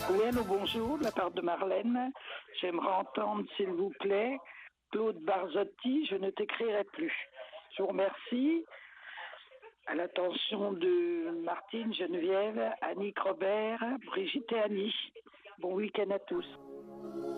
Oui, allô, bonjour, de la part de Marlène. J'aimerais entendre, s'il vous plaît, Claude Barzotti, je ne t'écrirai plus. Je vous remercie. À l'attention de Martine, Geneviève, Annick Robert, Brigitte et Annie. Bon week-end à tous.